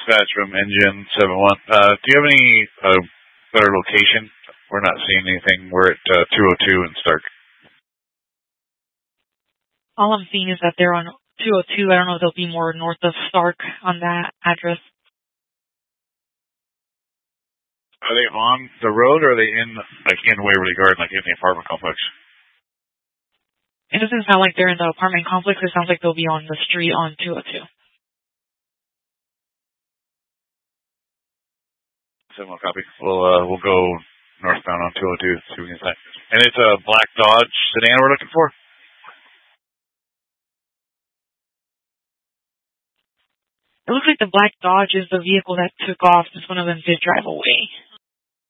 dispatch from Engine 71. Do you have any better location? We're not seeing anything. We're at 202 in Stark. All I'm seeing is that they're on 202. I don't know if they'll be more north of Stark on that address. Are they on the road, or are they in Waverly Garden, like in the apartment complex? It doesn't sound like they're in the apartment complex. It sounds like they'll be on the street on 202. Similar copy. We'll go northbound on 202. See what we can find. And it's a black Dodge sedan we're looking for. It looks like the black Dodge is the vehicle that took off since one of them did drive away.